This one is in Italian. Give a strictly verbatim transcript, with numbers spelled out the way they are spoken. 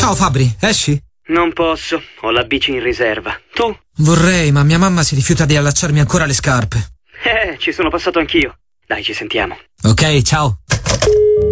Ciao Fabri, esci? Non posso, ho la bici in riserva. Tu? Vorrei, ma mia mamma si rifiuta di allacciarmi ancora le scarpe. Eh, ci sono passato anch'io. Dai, ci sentiamo. Ok, ciao.